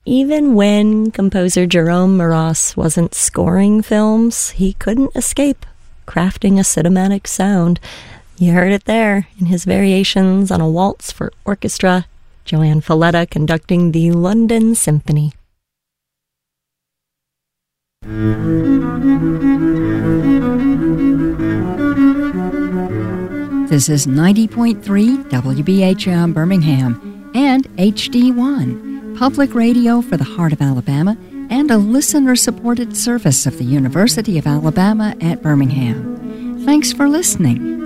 even when composer Jerome Moross wasn't scoring films, he couldn't escape crafting a cinematic sound. You heard it there in his variations on a waltz for orchestra, Joanne Falletta conducting the London Symphony. This is 90.3 WBHM Birmingham and HD1, public radio for the heart of Alabama and a listener-supported service of the University of Alabama at Birmingham. Thanks for listening.